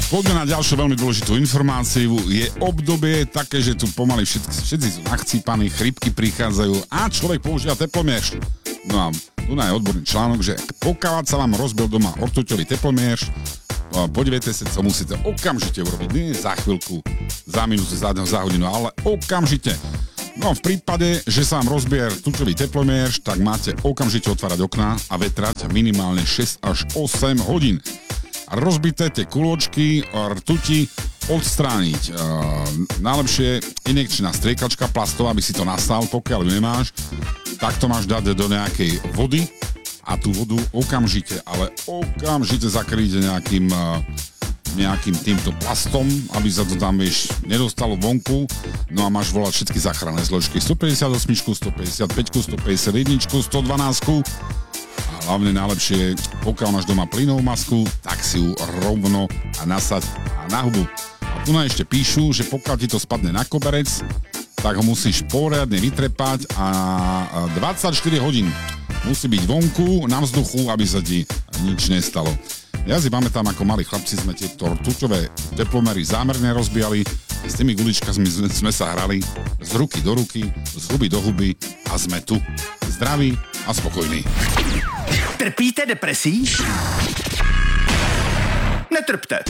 Poďme na ďalšiu veľmi dôležitú informáciu. Je obdobie také, že tu pomaly všetci sú nachcípaní, chrypky prichádzajú a človek používa teplomierš. No a tu je odborný článok, že pokiaľ sa vám rozbil doma ortuťový teplomierš, po 9 sa musíte okamžite urobiť. Nie za chvíľku, za minútu, za hodinu, ale okamžite. No v prípade, že sa vám rozbije rtuťový teplomierš, tak máte okamžite otvárať okná a vetrať minimálne 6 až 8 hodín. Rozbité tie kulôčky rtuti odstrániť. Najlepšie injekčná striekačka plastová, aby si to nastal, pokiaľ ju nemáš, tak to máš dať do nejakej vody a tú vodu okamžite zakryť nejakým týmto plastom, aby sa to tam, nedostalo vonku. No a máš volať všetky záchranné zložky 158, 155, 151, 112. A hlavne najlepšie, pokiaľ máš doma plynovú masku, tak si ju rovno nasaď na hubu. A tu na ešte píšu, že pokiaľ ti to spadne na koberec, tak ho musíš poriadne vytrepať a 24 hodín musí byť vonku, na vzduchu, aby sa ti nič nestalo. Ja si pamätám, ako mali chlapci sme tieto rtuťové teplomery zámerne rozbijali, s tými guličkami sme sa hrali z ruky do ruky, z huby do huby a sme tu. Zdraví a spokojní. Trpíte depresí? Netrpte.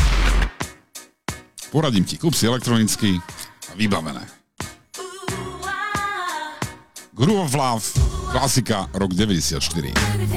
Poradím ti, kúp si elektronicky a vybavené. Groove of Love, klasika, rok 94.